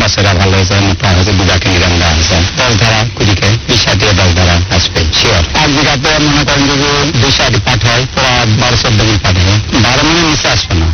বছরে ভালো হয়েছে, মোটা হয়েছে, দুটাকে নিরাম দেওয়া হয়েছে। 10 ধারা কুড়িকে 20 থেকে 10 ধারা আসবে শিওর। 1 বিঘাতে মনে করেন যদি 2 পাঠ হয়, 12-14 পাঠ হবে, 12 নিচে আসবে না।